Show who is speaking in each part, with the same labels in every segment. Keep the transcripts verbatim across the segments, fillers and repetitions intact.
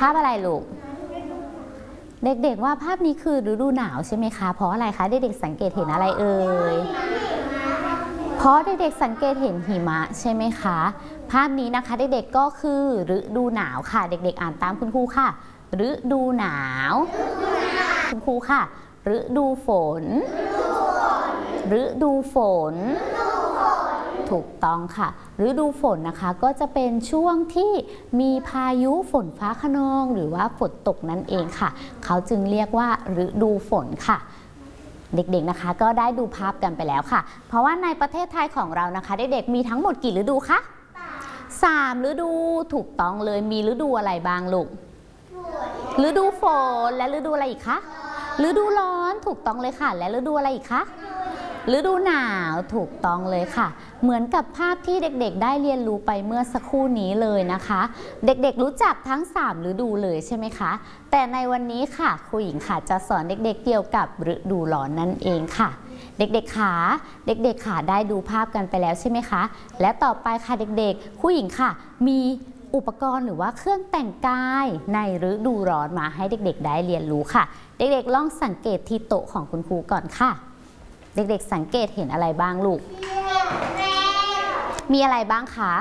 Speaker 1: าพอะไรลูกเด็กๆว่าภาพนี้คือฤดูหนาวใช่ไหมคะเพราะอะไรคะเด็กๆสังเกตเห็นอะไรเอ่ยเพราะเด็กๆสังเกตเห็นหิมะใช่ไหมคะภาพนี้นะคะเด็กๆก็คือฤดูหนาวค่ะเด็กๆอ่านตามคุณครูค่ะฤดูหนาวคุณครูค่ะฤดูฝนฤดูฝนถูกต้องค่ะฤดูฝนนะคะก็จะเป็นช่วงที่มีพายุฝนฟ้าคะนองหรือว่าฝนตกนั่นเองค่ะเขาจึงเรียกว่าฤดูฝนค่ะเด็กๆนะคะก็ได้ดูภาพกันไปแล้วค่ะเพราะว่าในประเทศไทยของเรานะคะเด็กๆมีทั้งหมดกี่ฤดูคะสามฤดูถูกต้องเลยมีฤดูอะไรบ้างลูกฤดูฝนและฤดูอะไรอีกคะฤดูร้อนถูกต้องเลยค่ะและฤดูอะไรอีกคะฤดูหนาวถูกต้องเลยค่ะเหมือนกับภาพที่เด็กๆได้เรียนรู้ไปเมื่อสักครู่นี้เลยนะคะเด็กๆรู้จักทั้งสามฤดูเลยใช่ไหมคะแต่ในวันนี้ค่ะครูหญิงค่ะจะสอนเด็กๆเกี่ยวกับฤดูร้อนนั่นเองค่ะเด็กๆขาเด็กๆขาได้ดูภาพกันไปแล้วใช่ไหมคะและต่อไปค่ะเด็กๆครูหญิงค่ะมีอุปกรณ์หรือว่าเครื่องแต่งกายในฤดูร้อนมาให้เด็กๆได้เรียนรู้ค่ะเด็กๆลองสังเกตที่โต๊ะของคุณครูก่อนค่ะเด็กๆสังเกตเห็นอะไรบ้างลูกมีอะไรบ้างคะ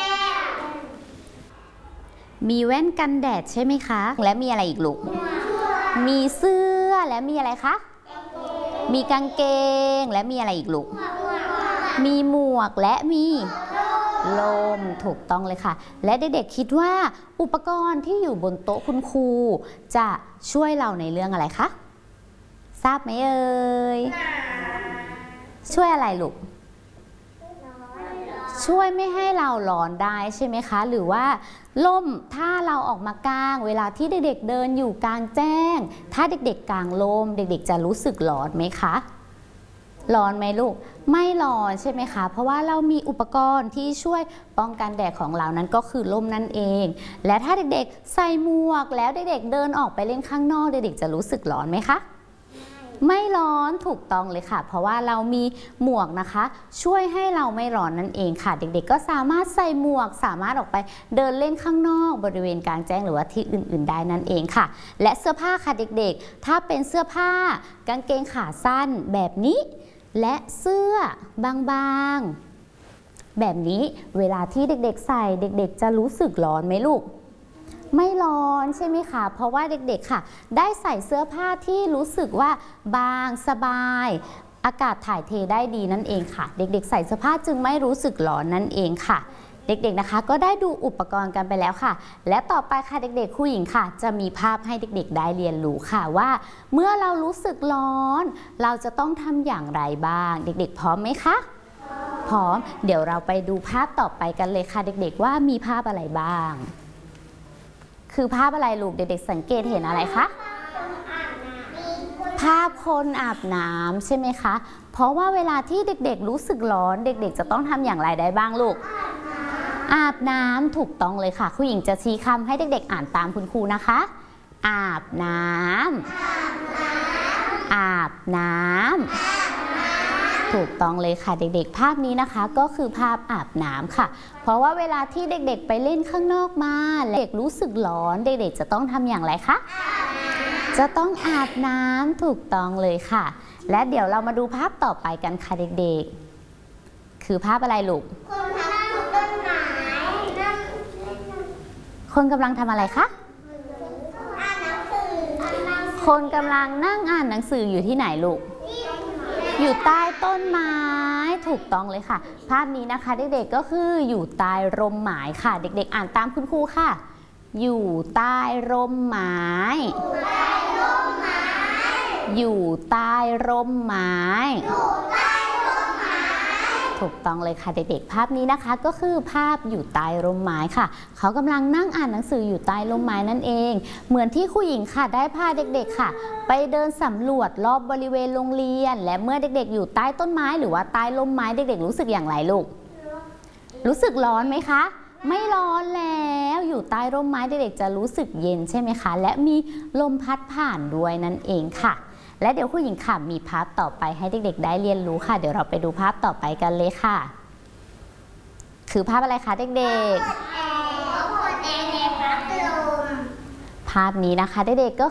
Speaker 1: มีแว่นกันแดดใช่ไหมคะและมีอะไรอีกลูกมีเสื้อและมีอะไรคะมีกางเกงและมีอะไรอีกลูกมีหมวกและมีลมถูกต้องเลยค่ะและเด็กๆคิดว่าอุปกรณ์ที่อยู่บนโต๊ะคุณครูจะช่วยเราในเรื่องอะไรคะทราบไหมเอ่ยช่วยอะไรลูกช่วยไม่ให้เราร้อนได้ใช่ไหมคะหรือว่าล่มถ้าเราออกมากางเวลาที่เด็กๆเดินอยู่กลางแจ้งถ้าเด็กๆกางล่มเด็กๆจะรู้สึกร้อนไหมคะร้อนไหมลูกไม่ร้อนใช่ไหมคะเพราะว่าเรามีอุปกรณ์ที่ช่วยป้องกันแดดของเรานั้นก็คือร่มนั่นเองและถ้าเด็กๆใส่หมวกแล้วเด็กๆเดินออกไปเล่นข้างนอกเด็กๆจะรู้สึกร้อนไหมคะไม่ร้อนถูกต้องเลยค่ะเพราะว่าเรามีหมวกนะคะช่วยให้เราไม่ร้อนนั่นเองค่ะเด็กๆก็สามารถใส่หมวกสามารถออกไปเดินเล่นข้างนอกบริเวณกลางแจ้งหรือว่าที่อื่นๆได้นั่นเองค่ะและเสื้อผ้าค่ะเด็กๆถ้าเป็นเสื้อผ้ากางเกงขาสั้นแบบนี้และเสื้อบางๆแบบนี้เวลาที่เด็กๆใส่เด็กๆจะรู้สึกร้อนไหมลูกไม่ร้อนใช่ไหมคะเพราะว่าเด็กๆค่ะได้ใส่เสื้อผ้าที่รู้สึกว่าบางสบายอากาศถ่ายเทได้ดีนั่นเองค่ะเด็กๆใส่เสื้อผ้าจึงไม่รู้สึกร้อนนั่นเองค่ะเด็กๆนะคะก็ได้ดูอุปกรณ์กันไปแล้วค่ะและต่อไปค่ะเด็กๆครูหญิงค่ะจะมีภาพให้เด็กๆได้เรียนรู้ค่ะว่าเมื่อเรารู้สึกร้อนเราจะต้องทำอย่างไรบ้างเด็กๆพร้อมไหมคะพร้อมเดี๋ยวเราไปดูภาพต่อไปกันเลยค่ะเด็กๆว่ามีภาพอะไรบ้างคือภาพอะไรลูกเด็กๆสังเกตเห็นอะไรคะภาพคนอาบน้ำใช่ไหมคะเพราะว่าเวลาที่เด็กๆรู้สึกร้อนเด็กๆจะต้องทำอย่างไรได้บ้างลูกอาบน้ำถูกต้องเลยค่ะครูหญิงจะชี้คำให้เด็กๆอ่านตามคุณครูนะคะอาบน้ำอาบน้ำถูกต้องเลยค่ะเด็กๆภาพนี้นะคะก็คือภาพอาบน้ำค่ะเพราะว่าเวลาที่เด็กๆไปเล่นข้างนอกมาเด็กรู้สึกร้อนเด็กๆจะต้องทำอย่างไรคะจะต้องอาบน้ำถูกต้องเลยค่ะและเดี๋ยวเรามาดูภาพต่อไปกันค่ะเด็กๆคือภาพอะไรลูกคนกำลังทำอะไรคะคนกำลังนั่งอ่านหนังสืออยู่ที่ไหนลูกอยู่ใต้ต้นไม้ถูกต้องเลยค่ะภาพนี้นะคะเด็กๆก็คืออยู่ใต้ร่มไม้ค่ะเด็กๆอ่านตามคุณครูค่ะอยู่ใต้ร่มไม้อยู่ใต้ร่มไม้ถูกต้องเลยค่ะเด็กๆภาพนี้นะคะก็คือภาพอยู่ใต้ร่มไม้ค่ะเขากำลังนั่งอ่านหนังสืออยู่ใต้ร่มไม้นั่นเองเหมือนที่ครูหญิงค่ะได้พาเด็กๆค่ะไปเดินสำรวจรอบบริเวณโรงเรียนและเมื่อเด็กๆอยู่ใต้ต้นไม้หรือว่าใต้ร่มไม้เด็กๆรู้สึกอย่างไรลูกรู้สึกร้อนไหมคะไม่ร้อนแล้วอยู่ใต้ร่มไม้เด็กๆจะรู้สึกเย็นใช่ไหมคะและมีลมพัดผ่านด้วยนั่นเองค่ะและเดี๋ยวครูหญิงค่ะมีภาพต่อไปให้เด็กๆได้เรียนรู้ค่ะเดี๋ยวเราไปดูภาพต่อไปกันเลยค่ะคือภาพอะไรคะเด็กๆภาพนี้นะคะเด็กๆก็